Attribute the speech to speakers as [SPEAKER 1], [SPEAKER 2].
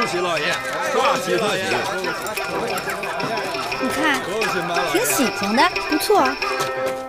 [SPEAKER 1] 喜老爷，恭喜老爷！
[SPEAKER 2] 你看，挺喜庆的，不错。